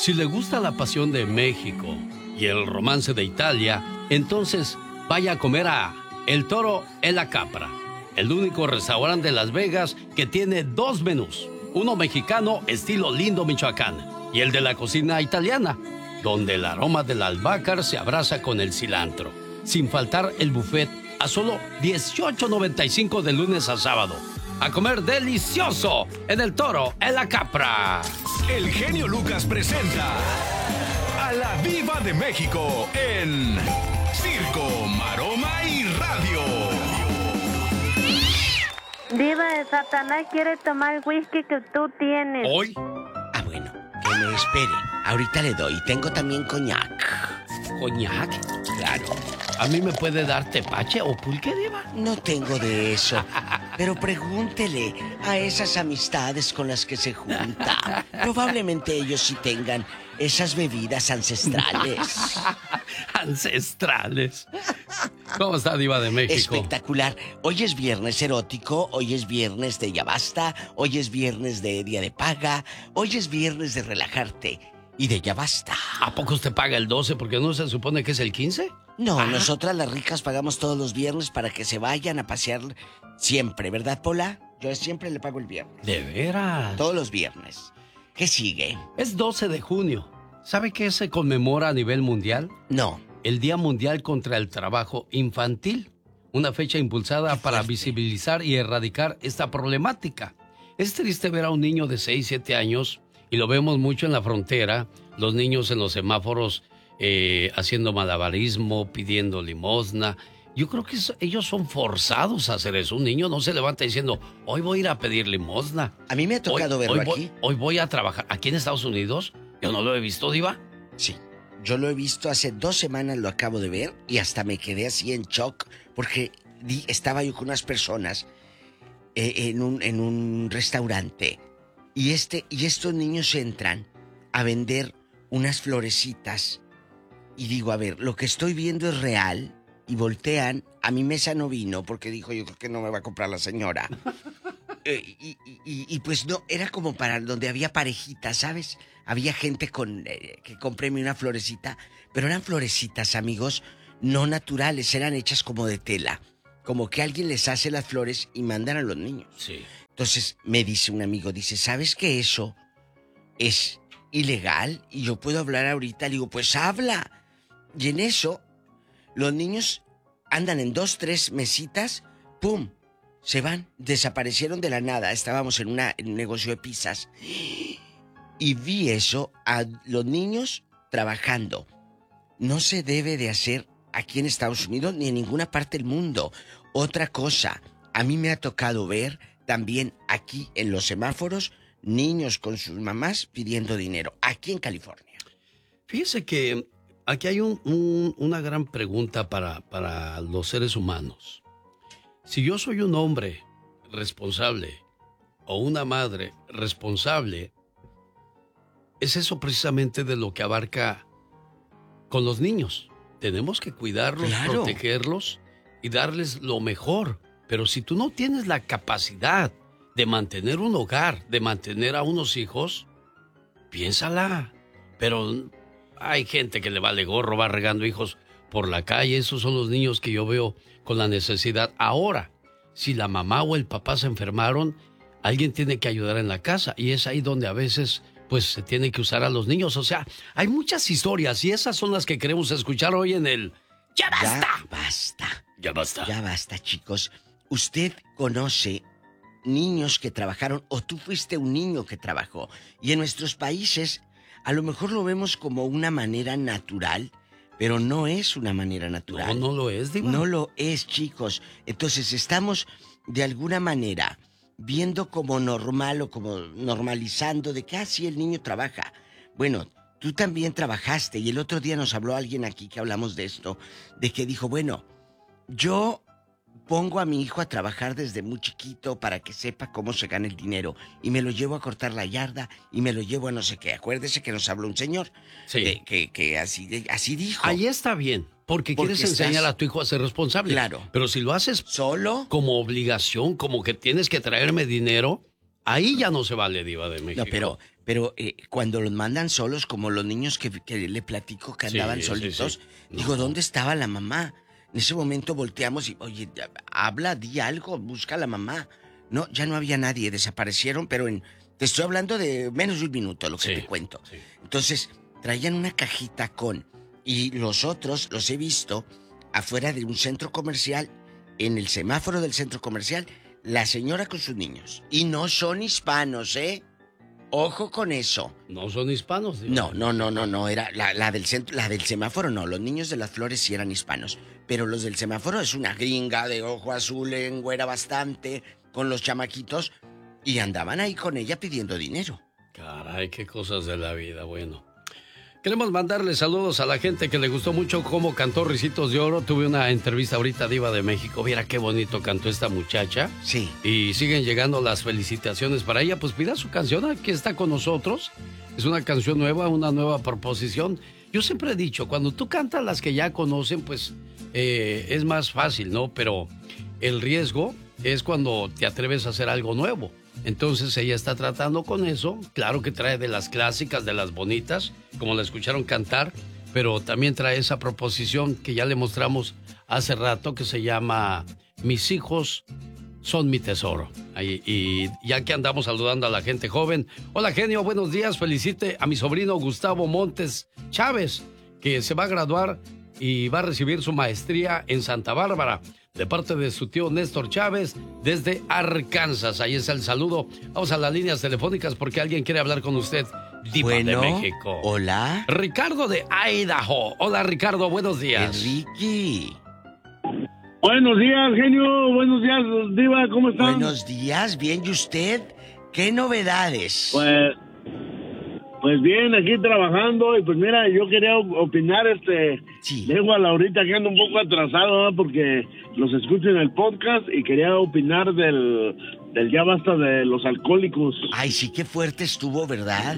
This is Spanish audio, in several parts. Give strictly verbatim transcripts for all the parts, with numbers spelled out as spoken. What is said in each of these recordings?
Si le gusta la pasión de México y el romance de Italia, entonces vaya a comer a El Toro en la Capra, el único restaurante de Las Vegas que tiene dos menús, uno mexicano estilo Lindo, Michoacán, y el de la cocina italiana, donde el aroma del albahaca se abraza con el cilantro, sin faltar el buffet a solo dieciocho noventa y cinco de lunes a sábado. A comer delicioso en El Toro en la Capra. El genio Lucas presenta a la Diva de México en Circo, Maroma y Radio. Diva de Satanás quiere tomar el whisky que tú tienes. ¿Hoy? Ah, bueno, que me espere. Ahorita le doy. Tengo también coñac. ¿Coñac? Claro. ¿A mí me puede dar tepache o pulque, Diva? No tengo de eso. Pero pregúntele a esas amistades con las que se junta. Probablemente ellos sí tengan esas bebidas ancestrales. Ancestrales. ¿Cómo está, Diva de México? Espectacular. Hoy es viernes erótico, hoy es viernes de ya basta, hoy es viernes de día de paga, hoy es viernes de relajarte y de ya basta. ¿A poco usted paga el doce porque no se supone que es el quince? No, ah. nosotras las ricas pagamos todos los viernes para que se vayan a pasear siempre, ¿verdad, Pola? Yo siempre le pago el viernes. ¿De veras? Todos los viernes. ¿Qué sigue? Es doce de junio. ¿Sabe qué se conmemora a nivel mundial? No. El Día Mundial contra el Trabajo Infantil. Una fecha impulsada para visibilizar y erradicar esta problemática. Es triste ver a un niño de seis, siete años, y lo vemos mucho en la frontera, los niños en los semáforos eh, haciendo malabarismo, pidiendo limosna. Yo creo que eso, ellos son forzados a hacer eso. Un niño no se levanta diciendo, hoy voy a ir a pedir limosna. A mí me ha tocado hoy, verlo hoy voy, aquí. Hoy voy a trabajar. ¿Aquí en Estados Unidos? Yo no lo he visto, Diva. Sí, yo lo he visto hace dos semanas, lo acabo de ver, y hasta me quedé así en shock, porque di, estaba yo con unas personas eh, en, un, en un restaurante, y, este, y estos niños entran a vender unas florecitas, y digo, a ver, lo que estoy viendo es real, y voltean, a mi mesa no vino, porque dijo, yo creo que no me va a comprar la señora. eh, y, y, y, y pues no, era como para donde había parejitas, ¿sabes? Había gente con eh, que compréme una florecita, pero eran florecitas, amigos, no naturales, eran hechas como de tela. Como que alguien les hace las flores y mandan a los niños. Sí. Entonces me dice un amigo, dice, ¿sabes que eso es ilegal? Y yo puedo hablar ahorita, le digo, pues habla. Y en eso, los niños andan en dos, tres mesitas, ¡pum! Se van, desaparecieron de la nada. Estábamos en, una, en un negocio de pizzas. Y vi eso, a los niños trabajando. No se debe de hacer aquí en Estados Unidos ni en ninguna parte del mundo. Otra cosa, a mí me ha tocado ver también aquí en los semáforos niños con sus mamás pidiendo dinero, aquí en California. Fíjese que aquí hay un, un, una gran pregunta para, para los seres humanos. Si yo soy un hombre responsable o una madre responsable, es eso precisamente de lo que abarca con los niños. Tenemos que cuidarlos, claro, protegerlos y darles lo mejor. Pero si tú no tienes la capacidad de mantener un hogar, de mantener a unos hijos, piénsala. Pero hay gente que le vale gorro, va regando hijos por la calle. Esos son los niños que yo veo con la necesidad. Ahora, si la mamá o el papá se enfermaron, alguien tiene que ayudar en la casa. Y es ahí donde a veces pues se tiene que usar a los niños. O sea, hay muchas historias y esas son las que queremos escuchar hoy en el ¡Ya basta! Ya basta. Ya basta. Ya basta, chicos. Usted conoce niños que trabajaron o tú fuiste un niño que trabajó. Y en nuestros países a lo mejor lo vemos como una manera natural, pero no es una manera natural. No, no lo es, Diva. No lo es, chicos. Entonces estamos de alguna manera viendo como normal o como normalizando de que así el niño trabaja. Bueno, tú también trabajaste y el otro día nos habló alguien aquí que hablamos de esto, de que dijo, bueno, yo pongo a mi hijo a trabajar desde muy chiquito para que sepa cómo se gana el dinero y me lo llevo a cortar la yarda y me lo llevo a no sé qué. Acuérdese que nos habló un señor sí. de, que, que así, así dijo. Ahí está bien. Porque, Porque quieres estás... enseñar a tu hijo a ser responsable. Claro. Pero si lo haces solo como obligación, como que tienes que traerme dinero, ahí ya no se vale, Diva de México. No, pero, pero eh, cuando los mandan solos, como los niños que, que le platico que andaban Sí, solitos, sí, sí. digo, No. ¿dónde estaba la mamá? En ese momento volteamos y, oye, habla, di algo, busca a la mamá. No, ya no había nadie, desaparecieron, pero en, te estoy hablando de menos de un minuto lo que Sí, te cuento. sí. Entonces, traían una cajita con, y los otros los he visto afuera de un centro comercial, en el semáforo del centro comercial, la señora con sus niños. Y no son hispanos, ¿eh? Ojo con eso. No son hispanos. Diva. No, no, no, no, no, era la, la del centro, la del semáforo no, los niños de las flores sí eran hispanos, pero los del semáforo es una gringa de ojo azul, engüera bastante, con los chamaquitos, y andaban ahí con ella pidiendo dinero. Caray, qué cosas de la vida, bueno. Queremos mandarle saludos a la gente que le gustó mucho cómo cantó Ricitos de Oro. Tuve una entrevista ahorita, Diva de México. Viera qué bonito cantó esta muchacha. Sí. Y siguen llegando las felicitaciones para ella. Pues pida su canción, aquí está con nosotros. Es una canción nueva, una nueva proposición. Yo siempre he dicho, cuando tú cantas las que ya conocen, pues eh, es más fácil, ¿no? Pero el riesgo es cuando te atreves a hacer algo nuevo. Entonces ella está tratando con eso. Claro que trae de las clásicas, de las bonitas, como la escucharon cantar, pero también trae esa proposición que ya le mostramos hace rato, que se llama Mis hijos son mi tesoro. Ahí, y ya que andamos saludando a la gente joven. Hola, genio, buenos días. Felicite a mi sobrino Gustavo Montes Chávez, que se va a graduar y va a recibir su maestría en Santa Bárbara, de parte de su tío Néstor Chávez, desde Arkansas. Ahí está el saludo. Vamos a las líneas telefónicas porque alguien quiere hablar con usted. Diva Bueno, de México. Hola. Ricardo de Idaho. Hola, Ricardo, buenos días. Enrique. Buenos días, genio. Buenos días, Diva. ¿Cómo están? Buenos días, bien. ¿Y usted? ¿Qué novedades? Pues, pues bien, aquí trabajando. Y pues mira, yo quería opinar, este... Sí. Dejo a Laurita que ando un poco atrasado, ¿no? Porque los escucho en el podcast y quería opinar del, del ya basta de los alcohólicos. Ay, sí, qué fuerte estuvo, ¿verdad?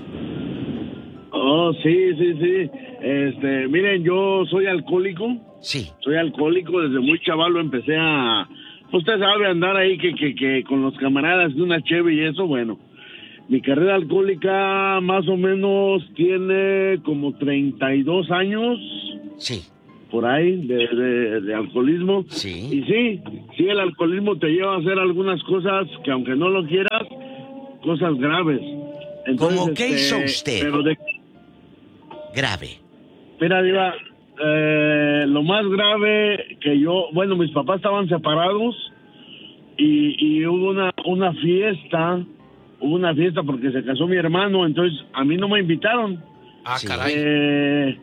Oh, sí, sí, sí. Este, miren, yo soy alcohólico. Sí. Soy alcohólico, desde muy chaval lo empecé a... Usted sabe, andar ahí que, que, que con los camaradas de una cheve y eso, bueno. Mi carrera alcohólica más o menos tiene como treinta y dos años. Sí. Por ahí, de, de, de alcoholismo. Sí. Y sí, sí, el alcoholismo te lleva a hacer algunas cosas que aunque no lo quieras, cosas graves. Entonces, ¿Cómo qué este, hizo usted? Pero de... Grave. Mira, Diva, eh, lo más grave que yo... Bueno, mis papás estaban separados y, y hubo una, una fiesta, hubo una fiesta porque se casó mi hermano, entonces a mí no me invitaron. Ah, Sí. caray. Eh,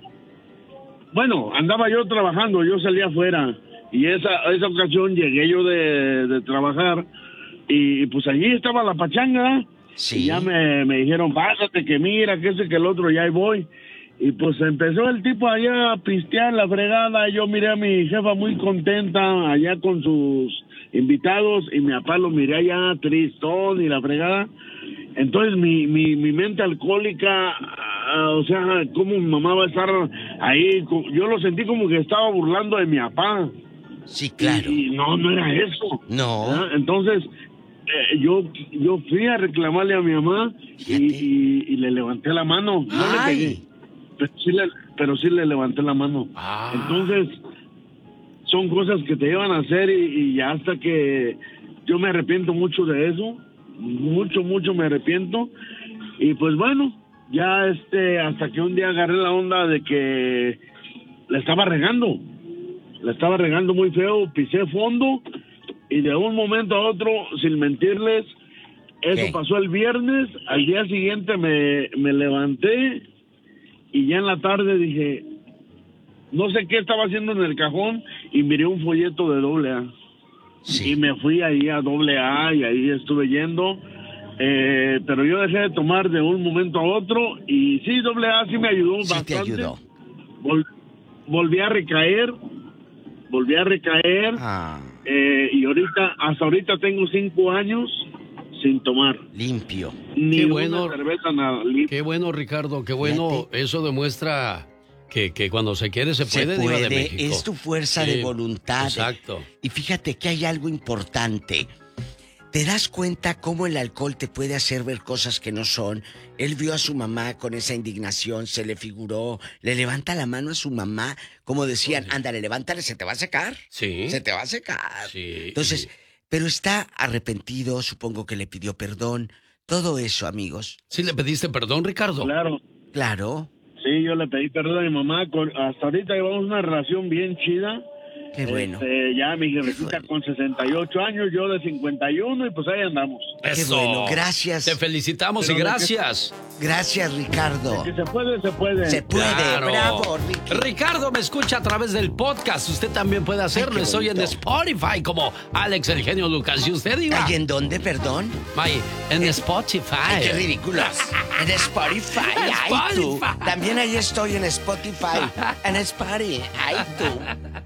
bueno, andaba yo trabajando, yo salía afuera y esa esa ocasión llegué yo de, de trabajar y pues allí estaba la pachanga. Sí. Y ya me, me dijeron, pásate que mira, que ese que el otro, ya ahí voy. Y pues empezó el tipo allá a pistear la fregada. Yo miré a mi jefa muy contenta allá con sus invitados y mi papá lo miré allá tristón y la fregada. Entonces mi, mi, mi mente alcohólica, uh, o sea, cómo mi mamá va a estar ahí. Yo lo sentí como que estaba burlando de mi papá. Sí, claro. Y, y no, no era eso. No. ¿verdad? Entonces eh, yo yo fui a reclamarle a mi mamá y, y, y le levanté la mano. No le Ay. pegué, pero sí le, pero sí le levanté la mano. Ah. Entonces son cosas que te llevan a hacer y, y hasta que yo me arrepiento mucho de eso. Mucho, mucho me arrepiento. Y pues bueno, ya este, hasta que un día agarré la onda de que la estaba regando. La estaba regando muy feo, pisé fondo y de un momento a otro, sin mentirles, eso ¿Qué? pasó el viernes. Al día siguiente me, me levanté y ya en la tarde dije, no sé qué estaba haciendo en el cajón y miré un folleto de doble A. Sí. Y me fui ahí a doble A y ahí estuve yendo. Eh, pero yo dejé de tomar de un momento a otro y sí, doble A sí me ayudó Sí bastante. te ayudó. Vol- volví a recaer, volví a recaer Ah, eh, y ahorita, hasta ahorita tengo cinco años sin tomar. limpio. Ni Qué una bueno. cerveza, nada. Li- Qué bueno, Ricardo, qué bueno. Fíjate. Eso demuestra que, que cuando se quiere se Se puede, Diva de puede, México. es tu fuerza Sí, de voluntad. Exacto. Y fíjate que hay algo importante. ¿Te das cuenta cómo el alcohol te puede hacer ver cosas que no son? Él vio a su mamá con esa indignación, se le figuró, le levanta la mano a su mamá, como decían, ándale, levántale, se te va a secar. Sí. Se te va a secar. Sí. Entonces, pero está arrepentido, supongo que le pidió perdón, todo eso, amigos. ¿Sí le pediste perdón, Ricardo? Claro. Claro. Sí, yo le pedí perdón a mi mamá. Con, hasta ahorita llevamos una relación bien chida. Qué bueno. Este, ya mi jefecita bueno. con sesenta y ocho años, yo de cincuenta y uno, y pues ahí andamos. Eso. Qué bueno, gracias. Te felicitamos Pero y de que- gracias. Gracias, Ricardo. Si se puede, se puede. Se puede, Claro. bravo, Ricky. Ricardo me escucha a través del podcast. Usted también puede hacerlo. Ay, qué Estoy en bonito. Spotify como Alex el genio Lucas. Y usted diga. ¿Y en dónde, perdón? May, en Spotify. Ay, qué ridículos. En Spotify. Ay, tú. Spotify. También ahí estoy en Spotify. En Spotify. Ay, tú.